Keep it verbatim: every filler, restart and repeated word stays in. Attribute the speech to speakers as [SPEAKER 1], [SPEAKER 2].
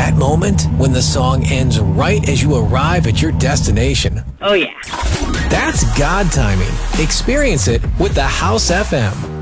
[SPEAKER 1] That moment when the song ends right as you arrive at your destination.
[SPEAKER 2] Oh, yeah.
[SPEAKER 1] That's God timing. Experience it with the House F M.